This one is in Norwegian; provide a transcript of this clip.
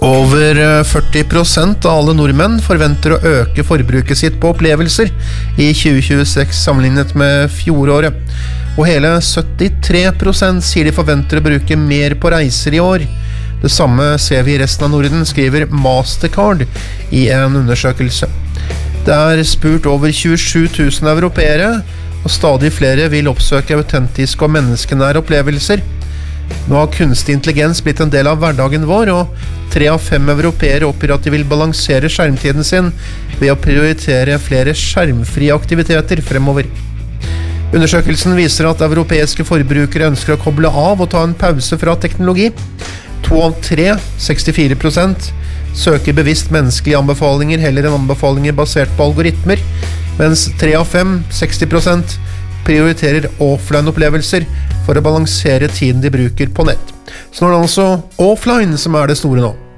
Over 40% av alle nordmenn forventer å øke forbruket sitt på opplevelser i 2026 sammenlignet med fjoråret. Og hele 73% sier de forventer å bruke mer på reiser i år. Det samme ser vi i resten av Norden, skriver Mastercard i en undersøkelse. Det er spurt over 27 000 europeere, og stadig flere vil oppsøke autentiske og menneskenære opplevelser. Nå har kunstig intelligens blitt en del av hverdagen vår, og 3 av 5 europeere oppgir at de vil balansere skjermtiden sin ved å prioritere flere skjermfrie aktiviteter fremover. Undersøkelsen viser at europeiske forbrukere ønsker å koble av og ta en pause fra teknologi. 2 av 3, 64%, søker bevisst menneskelige anbefalinger heller enn anbefalinger basert på algoritmer, mens 3 av 5, 60%, prioriterer offline-opplevelser for å balansere tiden de bruker på nett. Så nå er det altså offline som er det store nå.